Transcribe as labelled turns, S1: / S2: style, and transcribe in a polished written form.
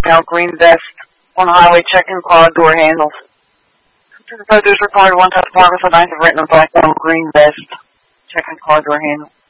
S1: personnel, green vest, on highway, checking car door handles. Supervisors required one type department for 9th of written black on green vest, checking car door handle.